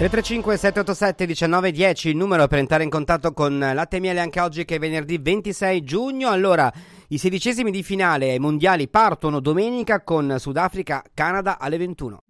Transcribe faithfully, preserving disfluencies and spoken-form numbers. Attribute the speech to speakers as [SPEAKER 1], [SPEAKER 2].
[SPEAKER 1] tre tre cinque sette otto sette uno nove uno zero il numero per entrare in contatto con Latte e Miele anche oggi che è venerdì ventisei giugno. Allora, i sedicesimi di finale ai mondiali partono domenica con Sudafrica-Canada alle ventuno.